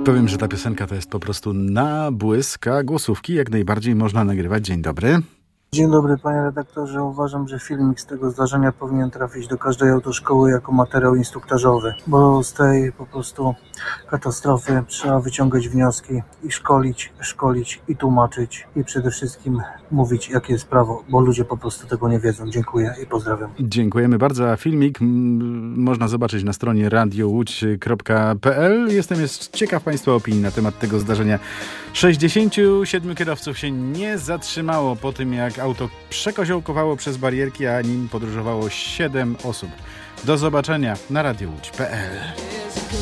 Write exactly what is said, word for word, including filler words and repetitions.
Powiem, że ta piosenka to jest po prostu na błysk, a głosówki jak najbardziej można nagrywać. Dzień dobry. Dzień dobry, panie redaktorze. Uważam, że filmik z tego zdarzenia powinien trafić do każdej autoszkoły jako materiał instruktażowy, bo z tej po prostu katastrofy trzeba wyciągać wnioski i szkolić, szkolić i tłumaczyć i przede wszystkim mówić, jakie jest prawo, bo ludzie po prostu tego nie wiedzą. Dziękuję i pozdrawiam. Dziękujemy bardzo, a filmik m, można zobaczyć na stronie radio łódź kropka p l. Jestem jest ciekaw Państwa opinii na temat tego zdarzenia. sześćdziesięciu siedmiu kierowców się nie zatrzymało po tym, jak auto przekoziołkowało przez barierki, a nim podróżowało siedem osób. Do zobaczenia na radio łódź kropka p l.